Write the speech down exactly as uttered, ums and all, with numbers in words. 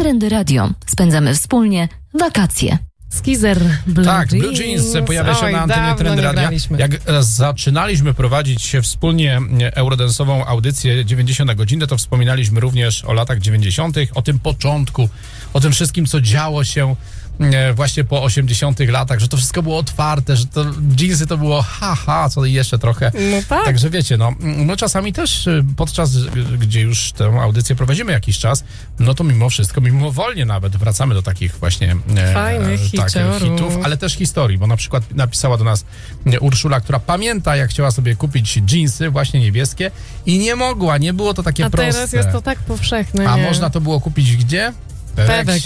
Trendy Radio. Spędzamy wspólnie wakacje. Skizer, Blue Tak, Jeans. Blue Jeans pojawia się Oj, na antenie dawno Trendy nie Radia. graliśmy. Jak zaczynaliśmy prowadzić wspólnie eurodensową audycję dziewięćdziesiąt na godzinę, to wspominaliśmy również o latach dziewięćdziesiątych, o tym początku, o tym wszystkim, co działo się właśnie po osiemdziesiątych latach, że to wszystko było otwarte, że to jeansy to było haha, co jeszcze trochę. No tak. Także wiecie, no, my czasami też podczas, gdzie już tę audycję prowadzimy jakiś czas, no to mimo wszystko, mimowolnie nawet wracamy do takich właśnie fajnych e, tak, hitów, ale też historii, bo na przykład napisała do nas Urszula, która pamięta, jak chciała sobie kupić dżinsy właśnie niebieskie i nie mogła, nie było to takie A proste. teraz jest to tak powszechne. A nie? można to było kupić gdzie? Pewek.